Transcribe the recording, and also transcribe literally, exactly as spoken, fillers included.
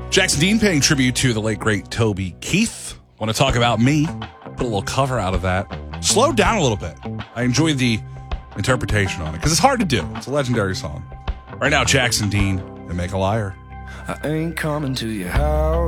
Jackson Dean paying tribute to the late, great Toby Keith. Want to talk about me? Put a little cover out of that. Slowed down a little bit. I enjoyed the interpretation on it because it's hard to do. It's a legendary song. Right now, Jackson Dean and Make a Liar. I ain't coming to your house.